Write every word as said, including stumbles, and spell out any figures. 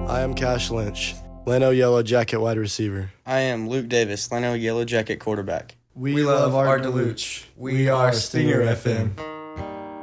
I am Cash Lynch, Leno Yellow Jacket wide receiver. I am Luke Davis, Leno Yellow Jacket quarterback. We, we love Art DeLuch. We are Stinger F M.